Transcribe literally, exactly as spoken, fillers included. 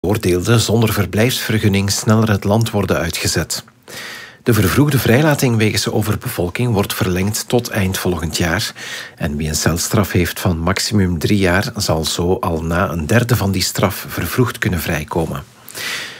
veroordeelden zonder verblijfsvergunning sneller het land worden uitgezet. De vervroegde vrijlating wegens overbevolking wordt verlengd tot eind volgend jaar. En wie een celstraf heeft van maximum drie jaar zal zo al na een derde van die straf vervroegd kunnen vrijkomen.